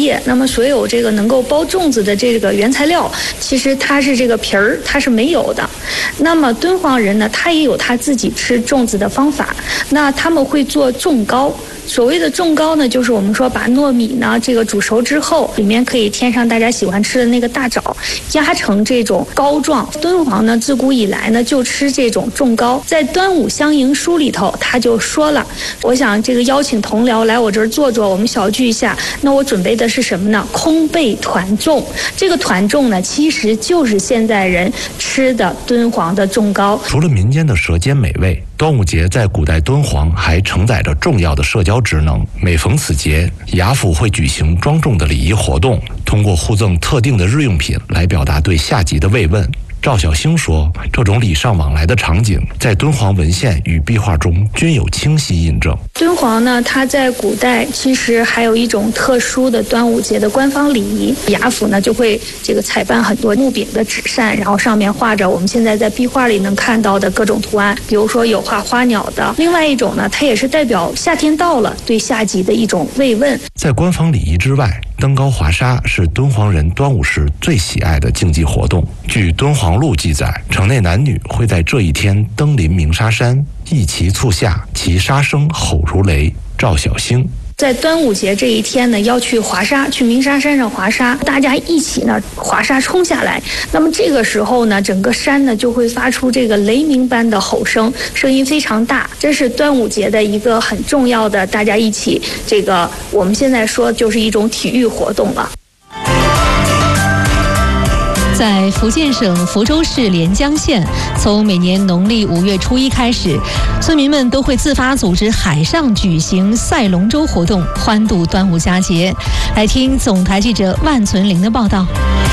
叶，那么所有这个能够包粽子的这个原材料，其实它是这个皮儿，它是没有的。那么敦煌人呢，他也有他自己吃粽子的方法，那他们会做粽糕。所谓的粽糕呢，就是我们说把糯米呢这个煮熟之后，里面可以添上大家喜欢吃的那个大枣，压成这种糕状。敦煌呢自古以来呢就吃这种粽糕，在《端午相迎书》里头他就说了，我想这个邀请同僚来我这儿坐坐，我们小聚一下。那我准备的是什么呢？空被团粽。这个团粽呢，其实就是现代人吃的敦煌的粽糕。 除了民间的舌尖美味，端午节在古代敦煌还承载着重要的社交职能。每逢此节，雅府会举行庄重的礼仪活动，通过互赠特定的日用品来表达对下级的慰问。赵小星说，这种礼尚往来的场景在敦煌文献与壁画中均有清晰印证。 敦煌呢，它在古代其实还有一种特殊的端午节的官方礼仪，雅府呢就会这个采办很多木柄的纸扇，然后上面画着我们现在在壁画里能看到的各种图案，比如说有画花鸟的。另外一种呢，它也是代表夏天到了，对下级的一种慰问。 在官方礼仪之外，登高华沙是敦煌人端午时最喜爱的竞技活动。据《敦煌录》记载，城内男女会在这一天登临鸣沙山，一齐促下，其沙声吼如雷。赵小星在端午节这一天呢，要去华沙，去鸣沙山上华沙，大家一起呢华沙冲下来。那么这个时候呢，整个山呢就会发出这个雷鸣般的吼声，声音非常大。这是端午节的一个很重要的，大家一起这个我们现在说就是一种体育活动了。 在福建省福州市连江县，从每年农历5月初1开始，村民们都会自发组织海上举行赛龙舟活动，欢度端午佳节。来听总台记者万存玲的报道。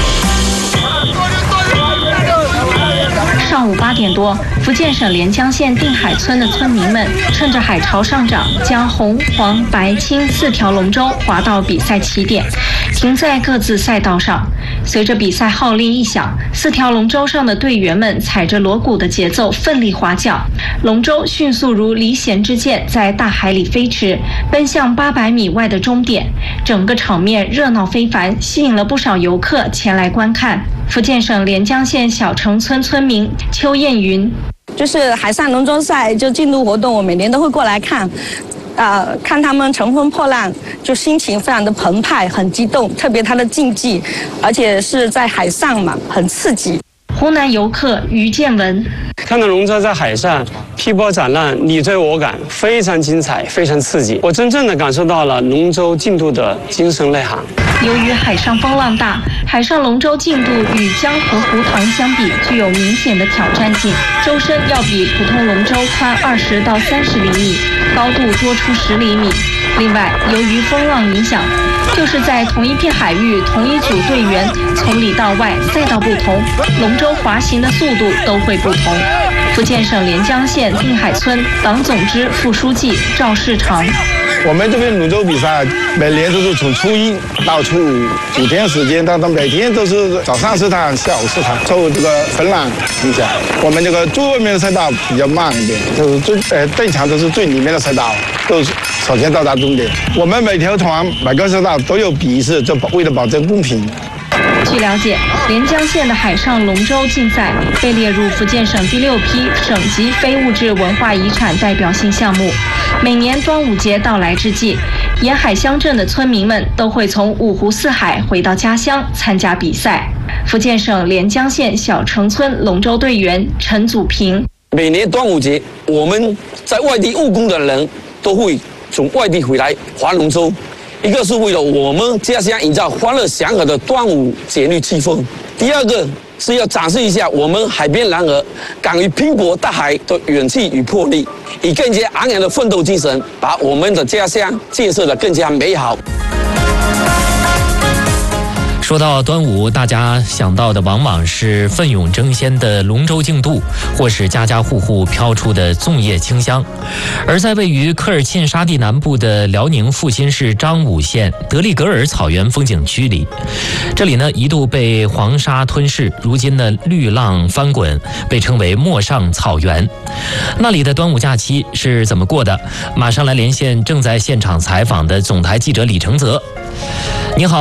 上午8点多，福建省连江县定海村的村民们趁着海潮上涨，将红、黄、白、青4条龙舟划到比赛起点，停在各自赛道上。随着比赛号令一响，4条龙舟上的队员们踩着锣鼓的节奏奋力划桨，龙舟迅速如离弦之箭在大海里飞驰，奔向800米外的终点。整个场面热闹非凡，吸引了不少游客前来观看。福建省连江县小城村村民邱艳云， 就是海上龙舟赛就竞渡活动，我每年都会过来看。看他们乘风破浪，就心情非常的澎湃，很激动。特别他的竞技，而且是在海上嘛，很刺激。 湖南游客于建文， 看到龙舟在海上劈波斩浪，你追我赶，非常精彩，非常刺激。我真正的感受到了龙舟竞渡的精神内涵。 由于海上风浪大，海上龙舟竞渡与江河湖塘相比具有明显的挑战性，舟身要比普通龙舟宽20到30厘米，高度多出10厘米。另外，由于风浪影响，就是在同一片海域，同一组队员从里到外，赛道不同，龙舟滑行的速度都会不同。福建省连江县定海村党总支副书记赵世长， 我们这边龙舟比赛每年都是从初1到初5，5天时间，但每天都是早上4趟，下午4趟，受这个风浪影响。我们这个最外面的赛道比较慢一点，就是正常都是最里面的赛道，都是首先到达终点。我们每条船每个赛道都有比试，就为了保证公平。 据了解，连江县的海上龙舟竞赛被列入福建省第6批省级非物质文化遗产代表性项目。每年端午节到来之际，沿海乡镇的村民们都会从5湖4海回到家乡参加比赛。福建省连江县小城村龙舟队员陈祖平， 每年端午节，我们在外地务工的人都会从外地回来划龙舟。一个是为了我们家乡营造欢乐祥和的端午节日气氛，第二个是要展示一下我们海边男儿敢于拼搏大海的勇气与魄力，以更加昂扬的奋斗精神，把我们的家乡建设得更加美好。 说到端午，大家想到的往往是奋勇争先的龙舟竞渡，或是家家户户飘出的粽叶清香。而在位于科尔沁沙地南部的辽宁阜新市张武县德利格尔草原风景区里，这里呢一度被黄沙吞噬，如今呢绿浪翻滚，被称为陌上草原。那里的端午假期是怎么过的？马上来连线正在现场采访的总台记者李承泽。你好。